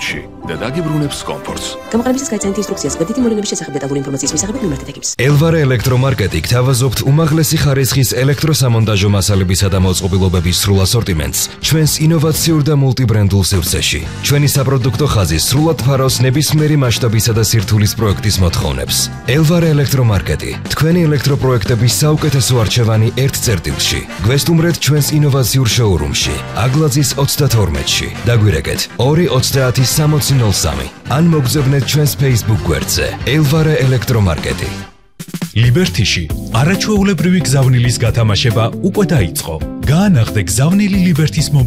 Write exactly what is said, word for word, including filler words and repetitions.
სპეციალისტში და დაგიბრუნებს კომფორტს. გამოყენებისას გაიცანით ინსტრუქციას, გვერდითი მოვლენების შესახებ დეტალური ინფორმაციის მისაღებად მიმართეთ ექიმს. ელვარე ელექტრომარკეტი გთავაზობთ უმაღლესი ხარისხის ელექტროსამონტაჟო მასალებისა და მოწყობილობების სრულ ასორტიმენტს ჩვენს ინოვაციურ და მულტიბრენდულ სივრცეში. ჩვენი საპროდუქტო ხაზი სრულად ფარავს ნებისმიერი მასშტაბისა და სირთულის პროექტის მოთხოვნებს. ელვარე ელექტრომარკეტი, თქვენი ელექტროპროექტების საუკეთესო არჩევანი ერთ წერტილში. გვესტუმრეთ ჩვენს ინოვაციურ შოურუმში, აგლაძის ოცდათორმეტში. დაგვირეკეთ ორი ოცდაათი სამოცი ნოლ სამი. ან მოგზავნეთ ჩვენს Facebook გვერდზე ელვარე ელექტრომარკეტი. ლიბერთიში არაჩვეულებრივი გზავნილის გათამაშება უკვე დაიწყო. გაანახდე გზავნილი ლიბერთის